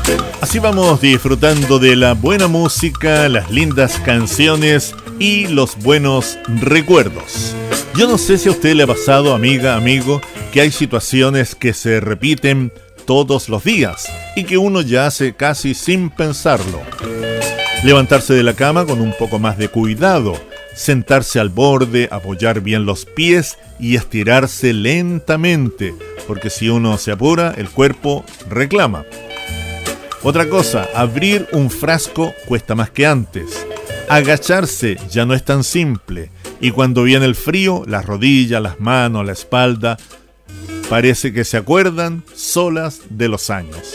Así vamos disfrutando de la buena música, las lindas canciones y los buenos recuerdos. Yo no sé si a usted le ha pasado, amiga, amigo, que hay situaciones que se repiten todos los días y que uno ya hace casi sin pensarlo. Levantarse de la cama con un poco más de cuidado, sentarse al borde, apoyar bien los pies y estirarse lentamente, porque si uno se apura, el cuerpo reclama. Otra cosa, abrir un frasco cuesta más que antes. Agacharse ya no es tan simple. Y cuando viene el frío, las rodillas, las manos, la espalda, parece que se acuerdan solas de los años.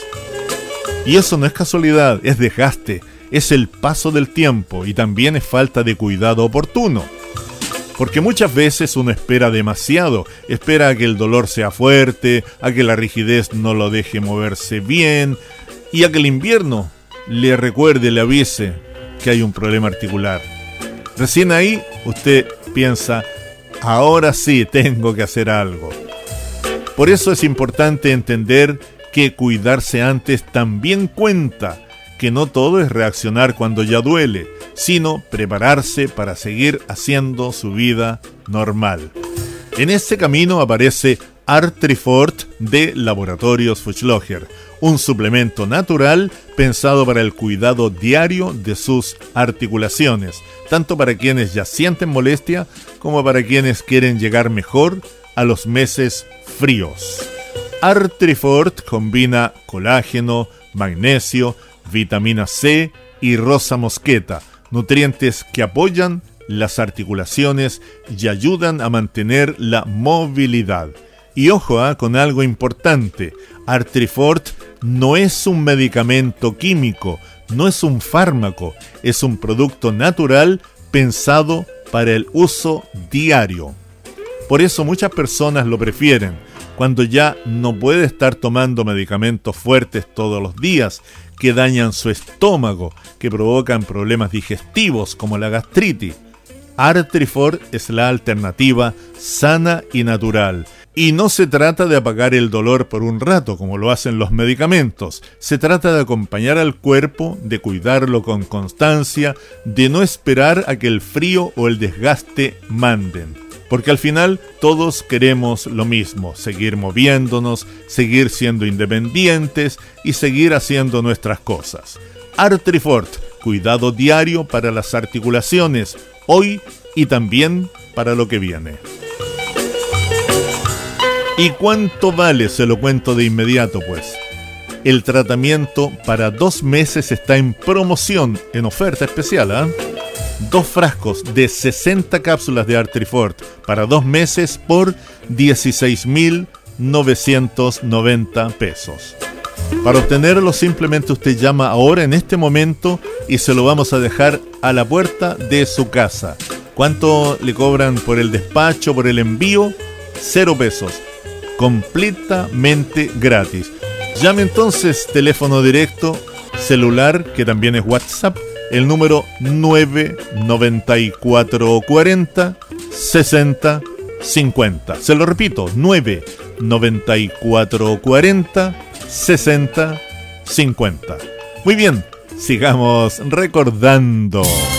Y eso no es casualidad, es desgaste, es el paso del tiempo y también es falta de cuidado oportuno. Porque muchas veces uno espera demasiado, espera a que el dolor sea fuerte, a que la rigidez no lo deje moverse bien y a que el invierno le recuerde, le avise que hay un problema articular. Recién ahí usted piensa, ahora sí tengo que hacer algo. Por eso es importante entender que cuidarse antes también cuenta, que no todo es reaccionar cuando ya duele, sino prepararse para seguir haciendo su vida normal. En este camino aparece Artrifort de Laboratorios Fuchsloger, un suplemento natural pensado para el cuidado diario de sus articulaciones, tanto para quienes ya sienten molestia como para quienes quieren llegar mejor a los meses fríos. Artrifort combina colágeno, magnesio, vitamina C y rosa mosqueta, nutrientes que apoyan las articulaciones y ayudan a mantener la movilidad. Y ojo con algo importante, Artrifort no es un medicamento químico, no es un fármaco, es un producto natural pensado para el uso diario. Por eso muchas personas lo prefieren, cuando ya no puede estar tomando medicamentos fuertes todos los días, que dañan su estómago, que provocan problemas digestivos como la gastritis. Artrifort es la alternativa sana y natural. Y no se trata de apagar el dolor por un rato, como lo hacen los medicamentos. Se trata de acompañar al cuerpo, de cuidarlo con constancia, de no esperar a que el frío o el desgaste manden. Porque al final todos queremos lo mismo, seguir moviéndonos, seguir siendo independientes y seguir haciendo nuestras cosas. Artrifort, cuidado diario para las articulaciones, hoy y también para lo que viene. ¿Y cuánto vale? Se lo cuento de inmediato, pues. El tratamiento para 2 meses está en promoción, en oferta especial, ¿ah? 2 frascos de 60 cápsulas de Artrifort para 2 meses por 16.990 pesos. Para obtenerlo simplemente usted llama ahora en este momento y se lo vamos a dejar a la puerta de su casa. ¿Cuánto le cobran por el despacho, por el envío? 0 pesos. Completamente gratis. Llame entonces, teléfono directo, celular, que también es WhatsApp, el número 99440 60 50. Se lo repito, 99440 60 50. Muy bien, sigamos recordando.